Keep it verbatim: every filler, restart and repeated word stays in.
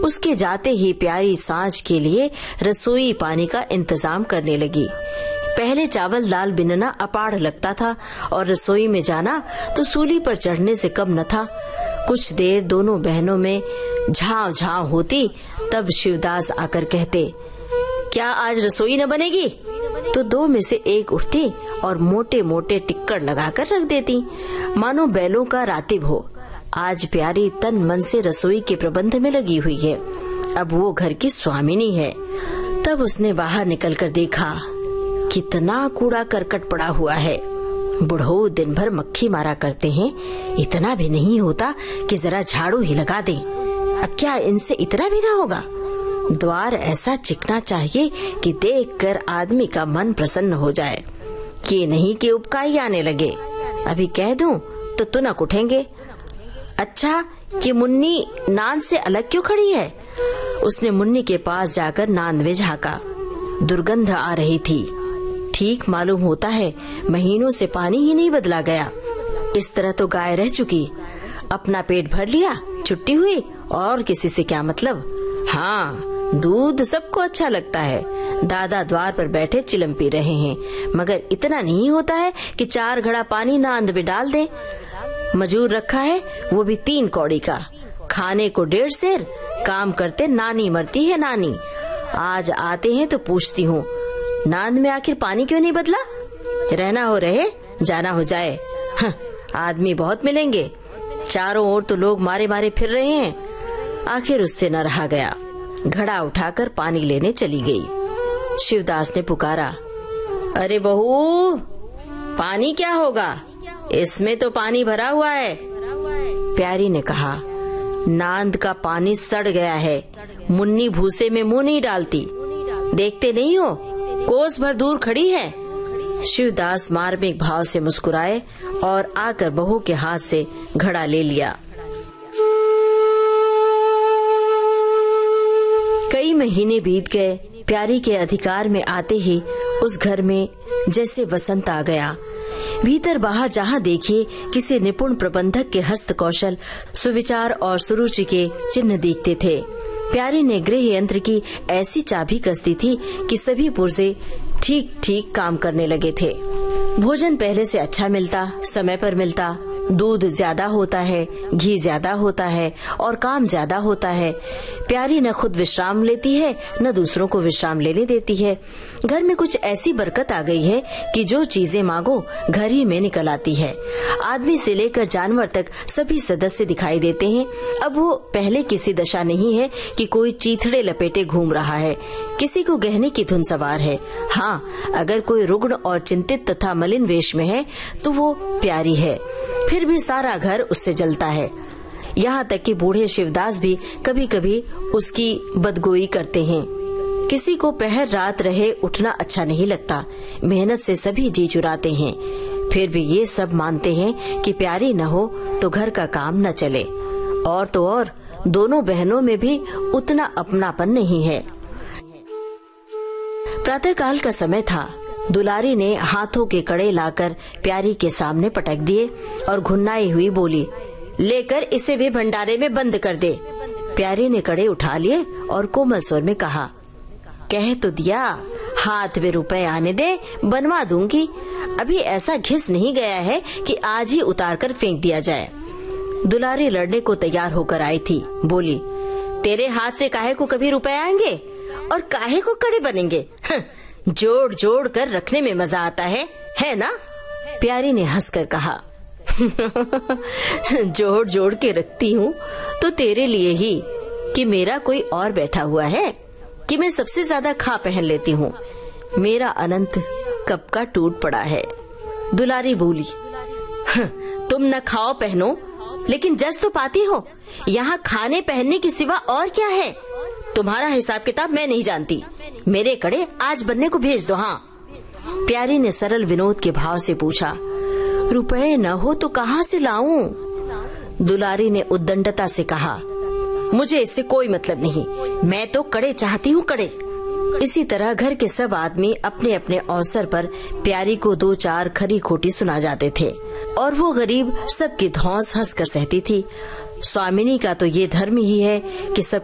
उसके जाते ही प्यारी सांझ के लिए रसोई पानी का इंतजाम करने लगी। पहले चावल दाल बिनना अपाढ़ लगता था और रसोई में जाना तो सूली पर चढ़ने से कम न था। कुछ देर दोनों बहनों में झांव झांव होती, तब शिवदास आकर कहते, क्या आज रसोई न बनेगी? तो दो में से एक उठती और मोटे मोटे टिक्कड़ लगाकर रख देती, मानो बैलों का रातिब हो। आज प्यारी तन मन से रसोई के प्रबंध में लगी हुई है। अब वो घर की स्वामिनी है। तब उसने बाहर निकलकर देखा, कितना कूड़ा करकट पड़ा हुआ है। बुढ़ऊ दिन भर मक्खी मारा करते हैं, इतना भी नहीं होता कि जरा झाड़ू ही लगा दें। अब क्या इनसे इतना भी ना होगा? द्वार ऐसा चिकना चाहिए कि देखकर आदमी का मन प्रसन्न हो जाए। ये नहीं कि उपकाई आने लगे। अभी कह दूं तो तुनक उठेंगे। अच्छा कि मुन्नी नांद से अलग क्यों खड़ी है? उसने मुन्नी के पास जाकर नांद में झांका। दुर्गंध आ रही थी। ठीक मालूम होता है महीनों से पानी ही नहीं बदला गया। इस तरह तो गाय रह चुकी। अपना पेट भर लिया, छुट्टी हुई, और किसी से क्या मतलब। हाँ, दूध सबको अच्छा लगता है। दादा द्वार पर बैठे चिलम पी रहे हैं, मगर इतना नहीं होता है कि चार घड़ा पानी नांद में डाल दे। मजूर रखा है, वो भी तीन कौड़ी का, खाने को डेढ़ सेर, काम करते नानी मरती है नानी। आज आते हैं तो पूछती हूँ, नांद में आखिर पानी क्यों नहीं बदला? रहना हो रहे, जाना हो जाए। हाँ, आदमी बहुत मिलेंगे। चारों ओर तो लोग मारे मारे फिर रहे हैं। आखिर उससे न रहा गया, घड़ा उठाकर पानी लेने चली गई। शिवदास ने पुकारा, अरे बहू, पानी क्या होगा? इसमें तो पानी भरा हुआ है। प्यारी ने कहा, नांद का पानी सड़ गया है। मुन्नी भूसे में मुंह नहीं डालती, देखते नहीं हो? कोस भर दूर खड़ी है। शिवदास मार्मिक भाव से मुस्कुराए और आकर बहू के हाथ से घड़ा ले लिया। कई महीने बीत गए। प्यारी के अधिकार में आते ही उस घर में जैसे वसंत आ गया। भीतर बाहर जहाँ देखिए किसी निपुण प्रबंधक के हस्त कौशल, सुविचार और सुरुचि के चिन्ह दिखते थे। प्यारी ने गृह यंत्र की ऐसी चाबी कस दी थी कि सभी पुर्जे ठीक ठीक काम करने लगे थे। भोजन पहले से अच्छा मिलता, समय पर मिलता, दूध ज्यादा होता है, घी ज्यादा होता है और काम ज्यादा होता है। प्यारी न खुद विश्राम लेती है, न दूसरों को विश्राम लेने देती है। घर में कुछ ऐसी बरकत आ गई है कि जो चीजें मांगो घर ही में निकल आती है। आदमी से लेकर जानवर तक सभी सदस्य दिखाई देते हैं। अब वो पहले किसी दशा नहीं है कि कोई चीथड़े लपेटे घूम रहा है, किसी को गहने की धुन सवार है। हाँ, अगर कोई रुग्ण और चिंतित तथा मलिन वेश में है तो वो प्यारी है। फिर भी सारा घर उससे जलता है। यहाँ तक कि बूढ़े शिवदास भी कभी कभी उसकी बदगोई करते हैं। किसी को पहर रात रहे उठना अच्छा नहीं लगता। मेहनत से सभी जी चुराते हैं। फिर भी ये सब मानते हैं कि प्यारी न हो तो घर का काम न चले। और तो और दोनों बहनों में भी उतना अपनापन नहीं है। प्रातःकाल का समय था। दुलारी ने हाथों के कड़े लाकर प्यारी के सामने पटक दिए और घुन्नाई हुई बोली, लेकर इसे भी भंडारे में बंद कर दे। प्यारी ने कड़े उठा लिए और कोमल स्वर में कहा, कह तो दिया, हाथ में रुपए आने दे, बनवा दूंगी। अभी ऐसा घिस नहीं गया है कि आज ही उतार कर फेंक दिया जाए। दुलारी लड़ने को तैयार होकर आई थी। बोली, तेरे हाथ से काहे को कभी रुपए आएंगे और काहे को कड़े बनेंगे? जोड़ जोड़ कर रखने में मजा आता है, है ना? प्यारी ने हंसकर कहा, जोड़ जोड़ के रखती हूँ तो तेरे लिए ही कि मेरा कोई और बैठा हुआ है, कि मैं सबसे ज्यादा खा पहन लेती हूँ। मेरा अनंत कब का टूट पड़ा है। दुलारी बोली, तुम न खाओ पहनो लेकिन जज तो पाती हो। यहाँ खाने पहनने के सिवा और क्या है? तुम्हारा हिसाब किताब मैं नहीं जानती। मेरे कड़े आज बनने को भेज दो। हाँ। प्यारी ने सरल विनोद के भाव से पूछा, रुपए न हो तो कहाँ से लाऊं? दुलारी ने उद्दंडता से कहा, मुझे इससे कोई मतलब नहीं, मैं तो कड़े चाहती हूँ, कड़े। इसी तरह घर के सब आदमी अपने अपने अवसर पर प्यारी को दो चार खरी खोटी सुना जाते थे और वो गरीब सबकी धौंस हंस कर सहती थी। स्वामिनी का तो ये धर्म ही है कि सब